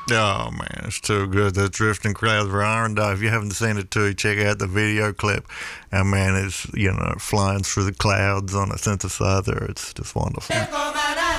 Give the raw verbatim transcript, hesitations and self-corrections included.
Oh man, it's too good. The drifting clouds of Arendelle. If you haven't seen it too, check out the video clip. And man, it's you know flying through the clouds on a synthesizer. It's just wonderful.